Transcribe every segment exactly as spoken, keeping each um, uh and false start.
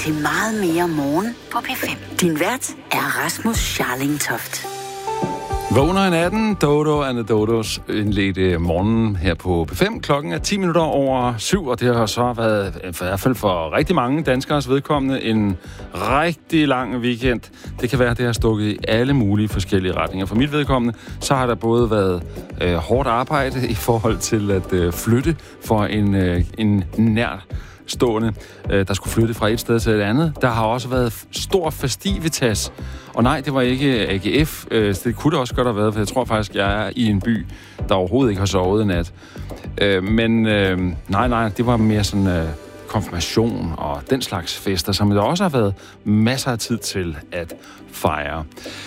til meget mere morgen på P fem. Din vært er Rasmus Scharling-Toft. Vågner i natten, Dodo and the Dodos indledte morgenen her på P fem. Klokken er ti minutter over syv, og det har så været, i hvert fald for rigtig mange danskers vedkommende, en rigtig lang weekend. Det kan være, at det har stukket i alle mulige forskellige retninger. For mit vedkommende, så har der både været øh, hårdt arbejde i forhold til at øh, flytte for en, øh, en nær stående, øh, der skulle flytte fra et sted til et andet. Der har også været stor festivitas. Og nej, det var ikke A G F. Øh, det kunne det også godt have været, for jeg tror faktisk, jeg er i en by, der overhovedet ikke har sovet i nat. Øh, men øh, nej, nej, det var mere sådan øh, konfirmation og den slags fester, som der også har været masser af tid til at fejre.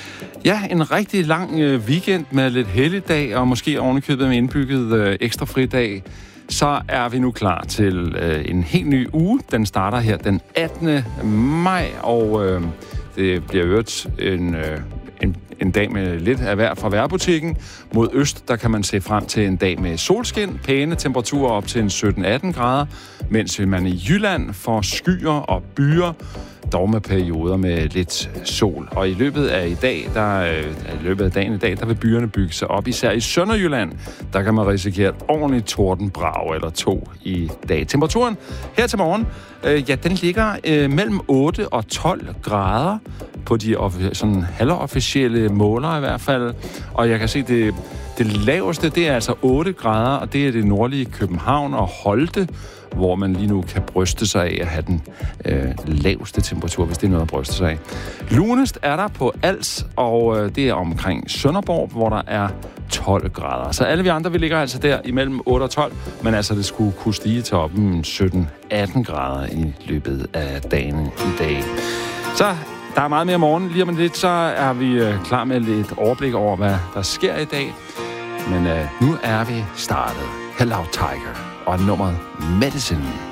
Ja, en rigtig lang øh, weekend med lidt helligdag, og måske ovenikøbet med indbygget øh, ekstra fridag. Så er vi nu klar til øh, en helt ny uge. Den starter her den attende maj, og øh, det bliver øvrigt en, øh, en, en dag med lidt af vejr fra vejrbutikken. Mod øst, der kan man se frem til en dag med solskin, pæne temperaturer op til en sytten atten grader, mens man i Jylland får skyer og byer, dog med perioder med lidt sol. Og i løbet af i dag, der øh, i løbet af dagen i dag, der vil byerne bygge sig op. Især i Sønderjylland, der kan man risikere et ordentligt tordenbrag eller to i dag. Temperaturen her til morgen, øh, ja, den ligger øh, mellem otte og tolv grader på de sådan halvofficielle målere i hvert fald. Og jeg kan se, det det laveste, det er altså otte grader, og det er det nordlige København og Holte, hvor man lige nu kan bryste sig af at have den øh, laveste temperatur, hvis det er noget at bryste sig af. Lunest er der på Als, og øh, det er omkring Sønderborg, hvor der er tolv grader. Så alle vi andre, vi ligger altså der imellem otte og tolv, men altså det skulle kunne stige til op sytten atten grader i løbet af dagen i dag. Så der er meget mere morgen. Lige om lidt, så er vi øh, klar med lidt overblik over, hvad der sker i dag. Men øh, nu er vi startet. Hello Tiger og nummeret Medicine.